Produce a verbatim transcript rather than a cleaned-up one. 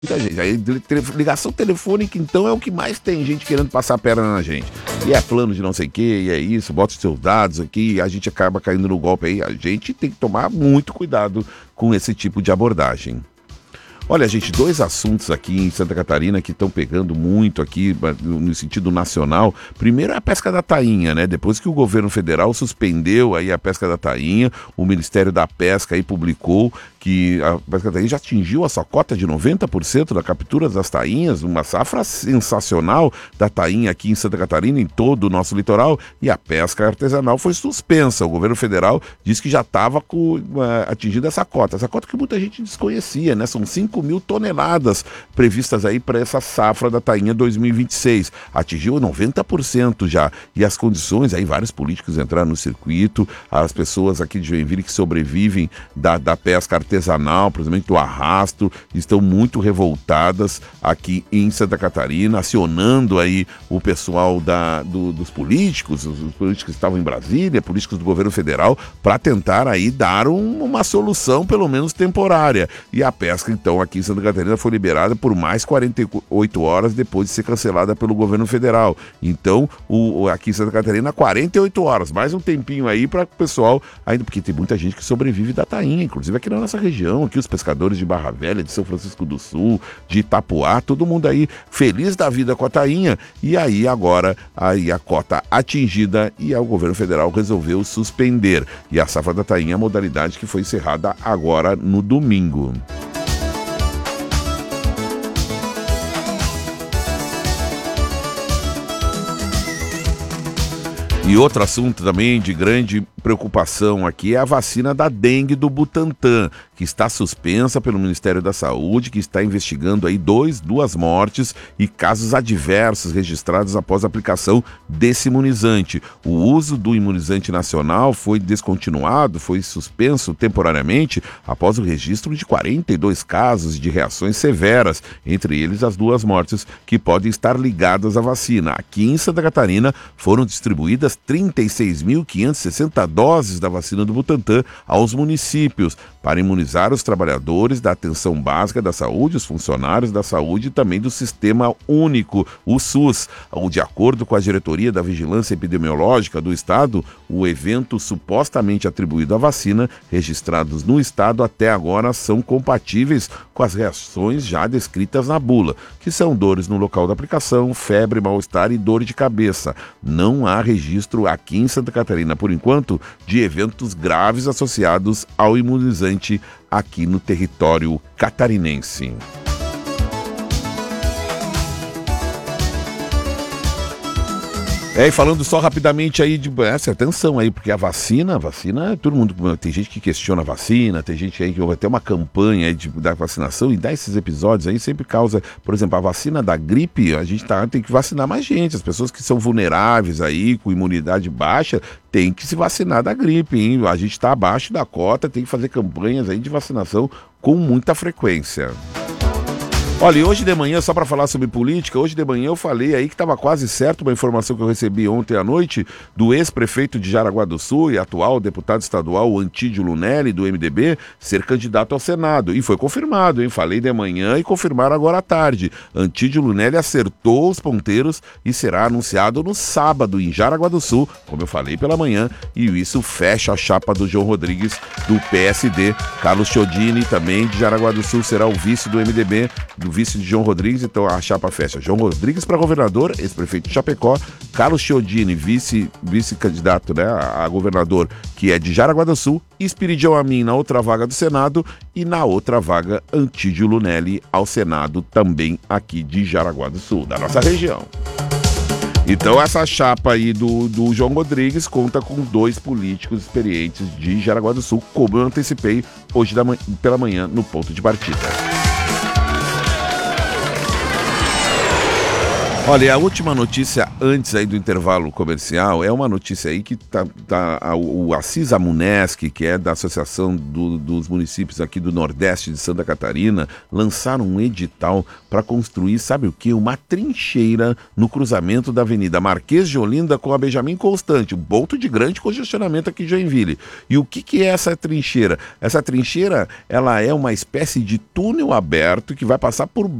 Muita gente. Aí, ligação telefônica, então, é o que mais tem gente querendo passar a perna na gente. E é plano de não sei o que, e é isso, bota os seus dados aqui, e a gente acaba caindo no golpe aí. A gente tem que tomar muito cuidado com esse tipo de abordagem. Olha, gente, dois assuntos aqui em Santa Catarina que estão pegando muito aqui no sentido nacional. Primeiro é a pesca da tainha, né? Depois que o governo federal suspendeu aí a pesca da tainha, o Ministério da Pesca aí publicou que a pesca da tainha já atingiu a sua cota de noventa por cento da captura das tainhas, uma safra sensacional da tainha aqui em Santa Catarina, em todo o nosso litoral, e a pesca artesanal foi suspensa. O governo federal disse que já estava uh, atingindo essa cota, essa cota que muita gente desconhecia, né? São cinco mil toneladas previstas aí para essa safra da tainha dois mil e vinte e seis. Atingiu noventa por cento já. E as condições, aí vários políticos entraram no circuito, as pessoas aqui de Joinville que sobrevivem da, da pesca artesanal, principalmente do arrasto, estão muito revoltadas aqui em Santa Catarina, acionando aí o pessoal da, do, dos políticos, os, os políticos que estavam em Brasília, políticos do governo federal, para tentar aí dar um, uma solução, pelo menos temporária. E a pesca, então, aqui em Santa Catarina foi liberada por mais quarenta e oito horas depois de ser cancelada pelo governo federal. Então, o, aqui em Santa Catarina, quarenta e oito horas, mais um tempinho aí para o pessoal, ainda porque tem muita gente que sobrevive da tainha, inclusive aqui na nossa região, aqui os pescadores de Barra Velha, de São Francisco do Sul, de Itapuá, todo mundo aí feliz da vida com a tainha, e aí agora aí a cota atingida e o governo federal resolveu suspender. E a safra da tainha é a modalidade que foi encerrada agora no domingo. E outro assunto também de grande preocupação aqui é a vacina da dengue do Butantan, que está suspensa pelo Ministério da Saúde, que está investigando aí dois, duas mortes e casos adversos registrados após a aplicação desse imunizante. O uso do imunizante nacional foi descontinuado, foi suspenso temporariamente após o registro de quarenta e dois casos de reações severas, entre eles as duas mortes que podem estar ligadas à vacina. Aqui em Santa Catarina foram distribuídas trinta e seis mil quinhentas e sessenta doses da vacina do Butantan aos municípios para imunizar os trabalhadores da atenção básica da saúde, os funcionários da saúde e também do Sistema Único, o SUS. De acordo com a Diretoria da Vigilância Epidemiológica do Estado, o evento supostamente atribuído à vacina, registrados no Estado até agora, são compatíveis com as reações já descritas na bula, que são dores no local da aplicação, febre, mal-estar e dor de cabeça. Não há registro aqui em Santa Catarina, por enquanto, de eventos graves associados ao imunizante aqui no território catarinense. É, e falando só rapidamente aí de essa atenção aí, porque a vacina, a vacina, todo mundo, tem gente que questiona a vacina, tem gente aí que vai ter uma campanha aí de, da vacinação e dá esses episódios aí, sempre causa, por exemplo, a vacina da gripe, a gente tá, tem que vacinar mais gente, as pessoas que são vulneráveis aí, com imunidade baixa, tem que se vacinar da gripe, hein? A gente tá abaixo da cota, tem que fazer campanhas aí de vacinação com muita frequência. Olha, e hoje de manhã, só para falar sobre política, hoje de manhã eu falei aí que estava quase certo uma informação que eu recebi ontem à noite do ex-prefeito de Jaraguá do Sul e atual deputado estadual Antídio Lunelli, do M D B, ser candidato ao Senado. E foi confirmado, hein? Falei de manhã e confirmaram agora à tarde. Antídio Lunelli acertou os ponteiros e será anunciado no sábado em Jaraguá do Sul, como eu falei pela manhã, e isso fecha a chapa do João Rodrigues do P S D. Carlos Chiodini, também de Jaraguá do Sul, será o vice do M D B, do vice de João Rodrigues, então a chapa fecha. João Rodrigues para governador, ex-prefeito de Chapecó, Carlos Chiodini, vice, vice-candidato, né, a governador, que é de Jaraguá do Sul, Espiridião Amin na outra vaga do Senado e na outra vaga Antídio Lunelli ao Senado, também aqui de Jaraguá do Sul, da nossa região. Então essa chapa aí do, do João Rodrigues conta com dois políticos experientes de Jaraguá do Sul, como eu antecipei hoje da, pela manhã no ponto de partida. Olha, a última notícia antes aí do intervalo comercial é uma notícia aí que tá, tá a- o Assis Amuneschi, que é da Associação do- dos Municípios aqui do Nordeste de Santa Catarina, lançaram um edital para construir, sabe o quê? Uma trincheira no cruzamento da Avenida Marquês de Olinda com a Benjamin Constante, um ponto de grande congestionamento aqui em Joinville. E o que que é essa trincheira? Essa trincheira, ela é uma espécie de túnel aberto que vai passar por